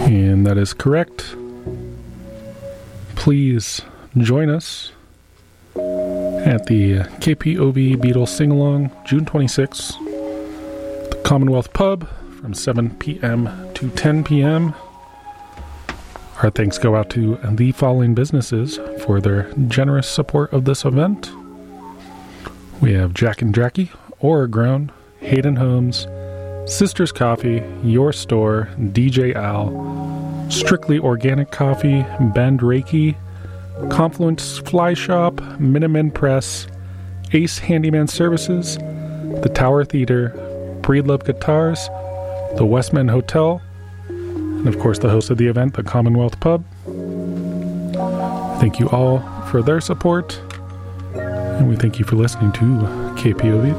And that is correct. Please join us at the KPOV Beatles Sing-Along, June 26th, the Commonwealth Pub from 7 p.m. to 10 p.m. Our thanks go out to the following businesses for their generous support of this event. We have Jack and Jackie, Aura Grown, Hayden Homes, Sisters Coffee, Your Store, DJ Al, Strictly Organic Coffee, Bend Reiki, Confluence Fly Shop, Miniman Press, Ace Handyman Services, the Tower Theater, Breedlove Guitars, the Westman Hotel, and of course the host of the event, the Commonwealth Pub. Thank you all for their support, and we thank you for listening to KPOV.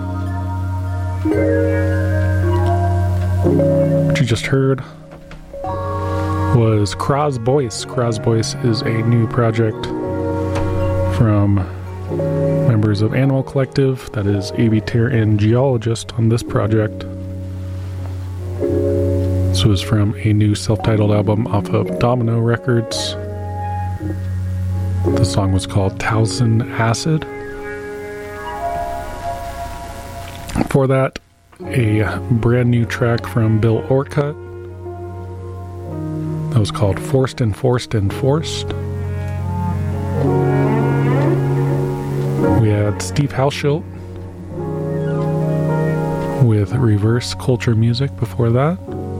What you just heard was Kraz Boyce. Kraz Boyce is a new project from members of Animal Collective, that is A.B. Tear and Geologist on this project. This was from a new self-titled album off of Domino Records. The song was called Towson Acid. For that, a brand new track from Bill Orcutt. That was called Forced and Forced and Forced. We had Steve Halshilt with Reverse Culture Music before that.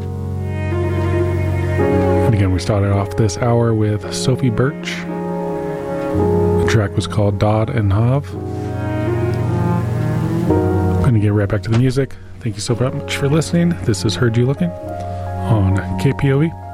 And again, we started off this hour with Sophie Birch. The track was called Dodd and Hav. I'm going to get right back to the music. Thank you so much for listening. This is Heard You Looking on KPOV.